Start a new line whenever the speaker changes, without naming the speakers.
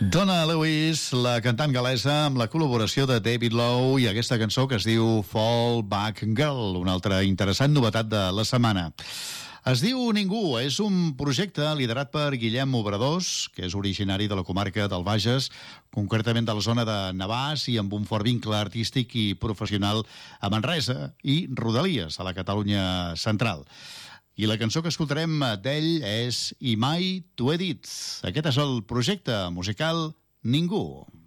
Donna Lewis, la cantant galesa, amb la col·laboració de David Lowe i aquesta cançó que es diu Fall Back Girl, una altra interessant novetat de la setmana. Es diu Ningú, és un projecte liderat per Guillem Obradors, que és originari de la comarca del Bages, concretament de la zona de Navàs i amb un fort vincle artístic i professional a Manresa i Rodalies, a la Catalunya central. I la cançó que escoltarem d'ell és I mai t'ho he dit. Aquest és el projecte musical Ningú.